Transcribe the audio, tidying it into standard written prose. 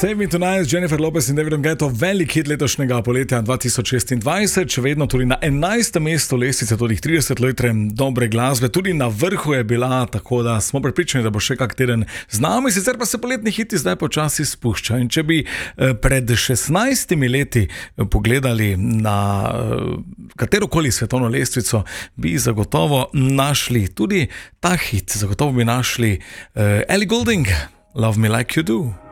Save Me Tonight, Jennifer Lopez in Davidom Guetto, velik hit letošnjega poletja 2026, še vedno tudi na 11. mestu lestvice, tudi 30 let dobre glasbe, tudi na vrhu je bila, tako da smo prepričani, da bo še kak teden z nami, sicer pa se poletni hiti zdaj počasi spušča. In če bi pred 16 leti pogledali na katerokoli svetovno lestvico, bi zagotovo našli tudi ta hit, zagotovo bi našli Ellie Goulding, Love Me Like You Do.